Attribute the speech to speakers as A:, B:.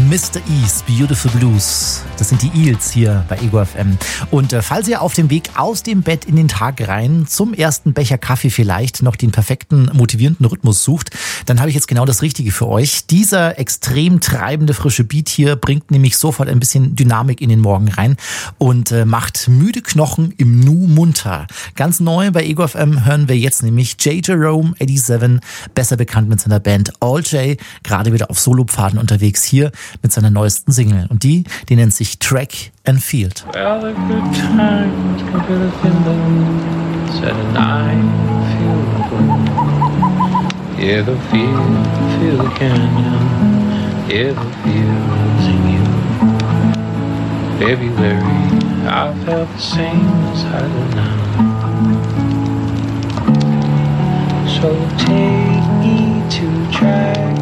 A: Mr. E's Beautiful Blues. Das sind die Eels hier bei Ego FM. Und falls ihr auf dem Weg aus dem Bett in den Tag rein zum ersten Becher Kaffee vielleicht noch den perfekten, motivierenden Rhythmus sucht, dann habe ich jetzt genau das Richtige für euch. Dieser extrem treibende, frische Beat hier bringt nämlich sofort ein bisschen Dynamik in den Morgen rein und macht müde Knochen im Nu munter. Ganz neu bei Ego FM hören wir jetzt nämlich J. Jerome 87, besser bekannt mit seiner Band All J, gerade wieder auf Solopfaden unterwegs hier mit seiner neuesten Single. Und die nennt sich Track and Field.
B: Well, the good times can be the feelings and I feel the good. Yeah, the feel the canyon. Yeah, the feel's in you. February, I felt the same as I do now. So take me to track